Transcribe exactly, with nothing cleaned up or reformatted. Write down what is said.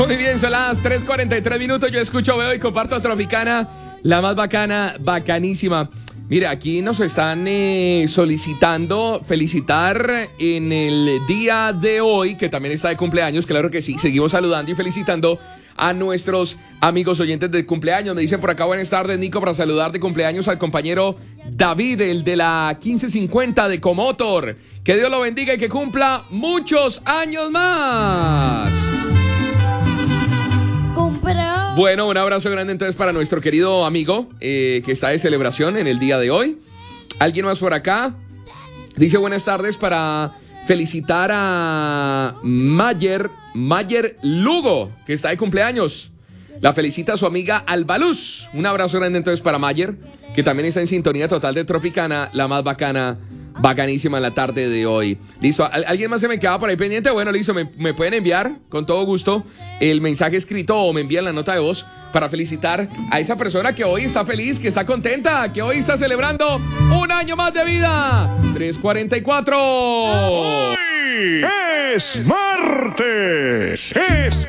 Muy bien, son las tres cuarenta y tres minutos. Yo escucho, veo y comparto a Tropicana, la más bacana, bacanísima. Mire, aquí nos están eh, solicitando felicitar en el día de hoy, que también está de cumpleaños, claro que sí. Seguimos saludando y felicitando a nuestros amigos oyentes de cumpleaños. Me dicen por acá, buenas tardes, Nico, para saludar de cumpleaños al compañero David, el de la quince cincuenta de Comotor. Que Dios lo bendiga y que cumpla muchos años más. Bueno, un abrazo grande entonces para nuestro querido amigo eh, que está de celebración en el día de hoy. ¿Alguien más por acá? Dice buenas tardes para felicitar a Mayer, Mayer Lugo, que está de cumpleaños. La felicita a su amiga Albaluz. Un abrazo grande entonces para Mayer, que también está en sintonía total de Tropicana, la más bacana, bacanísima en la tarde de hoy. Listo, ¿Al- ¿alguien más se me queda por ahí pendiente? Bueno, listo, me, me pueden enviar con todo gusto el mensaje escrito o me envían la nota de voz para felicitar a esa persona que hoy está feliz, que está contenta, que hoy está celebrando un año más de vida. tres cuarenta y cuatro. Hoy es martes. Es